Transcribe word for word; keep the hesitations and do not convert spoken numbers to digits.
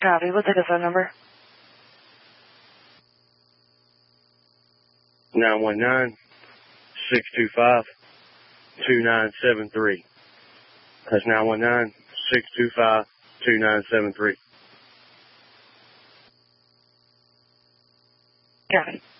Copy. What's the phone number? nine one nine, six two five, two nine seven three. That's nine one nine, six two five, two nine seven three. Copy.